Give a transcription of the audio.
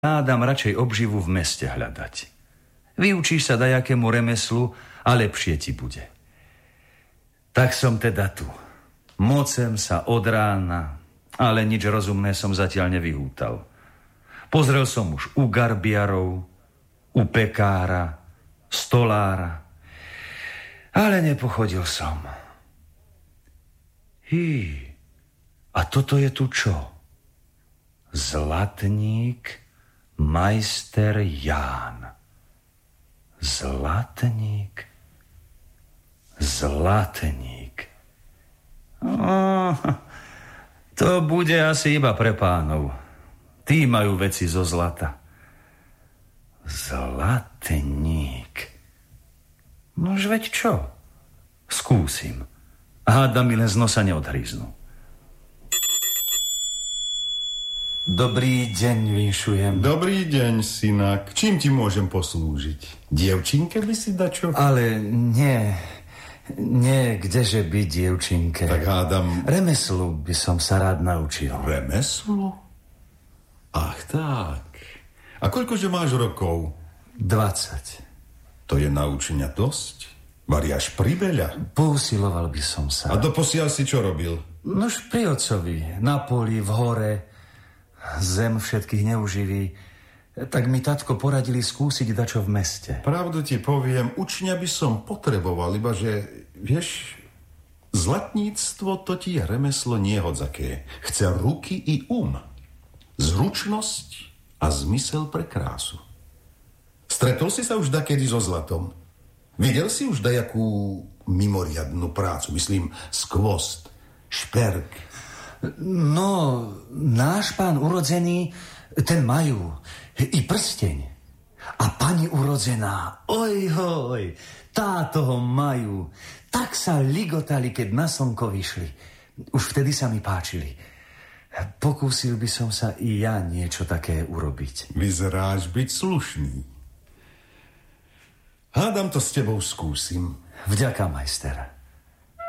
Hádam radšej obživu v meste hľadať. Vyučíš sa dajakému remeslu a lepšie ti bude. Tak som teda tu. Mocem sa od rána, ale nič rozumné som zatiaľ nevyhútal. Pozrel som už u garbiarov, u pekára, stolára, ale nepochodil som. A toto je tu čo? Zlatník majster Ján. Zlatník. To bude asi iba pre pánov. Tí majú veci zo zlata. Zlatník. Nož veď čo? Skúsim. Hádam mi len z nosa neodhryznú. Dobrý deň, vinšujem. Dobrý deň, synak. Čím ti môžem poslúžiť? Dievčinke by si dačo? Ale nie, kdeže by dievčinke. Tak hádam... Remeslu by som sa rád naučil. Remeslu? Ach tak. A koľkože máš rokov? 20. To je naučenia dosť. Variaš priveľa. Pousiloval by som sa. A doposiaľ si čo robil? Nož pri otcovi, na poli, v hore. Zem všetkých neuživí. Tak mi tatko poradili skúsiť dačo v meste. Pravdu ti poviem, učňa by som potreboval, iba že, vieš, zlatníctvo to ti je remeslo niehodzaké. Chce ruky i zručnosť a zmysel pre krásu. Stretol si sa už dakedy so zlatom? Videl si už dajakú mimoriadnu prácu, myslím, skvost, šperk. No, náš pán urodzený, ten majú i prsteň. A pani urodzená, oj, táto ho majú. Tak sa ligotali, keď na slnko vyšli. Už vtedy sa mi páčili. Pokúsil by som sa i ja niečo také urobiť. Vyzeráš byť slušný. Hádam to s tebou skúsim. Vďaka, majster.